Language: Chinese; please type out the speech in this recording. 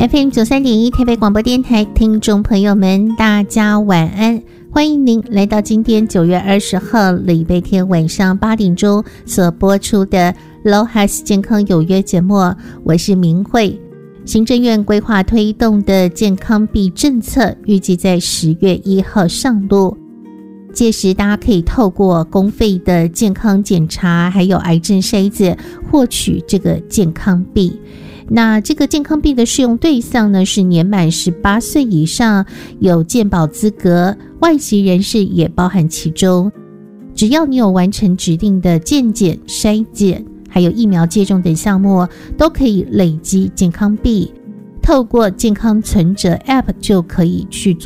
FM93.1 台北广播电台听众朋友们，大家晚安，欢迎您来到今天9月20号礼拜天晚上8点钟所播出的 LOHAS 健康有约节目，我是明慧。行政院规划推动的健康币政策预计在10月1号上路，届时大家可以透过公费的健康检查还有癌症筛子获取这个健康币。那这个健康币的适用对象呢，是年满18岁以上，有健保资格，外籍人士也包含其中。只要你有完成指定的健检、筛检还有疫苗接种等项目，都可以累积健康币，透过健康存折 App 就可以去做